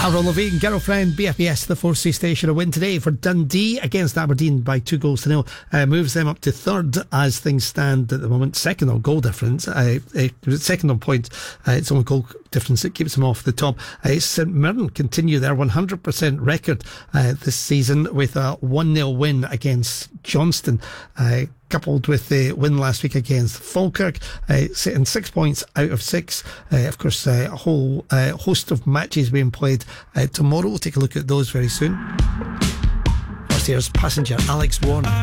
Avril Lavigne, Girlfriend, BFBS, the 4C station. A win today for Dundee against Aberdeen by 2-0. Moves them up to third as things stand at the moment. Second on goal difference. Second on points. It's only goal difference that keeps them off the top. St Mirren continue their 100% record this season with a 1-0 win against Johnston. Coupled with the win last week against Falkirk, sitting 6 points out of 6. Of course, a whole host of matches being played tomorrow. We'll take a look at those very soon. First, here's Passenger, Alex Warner.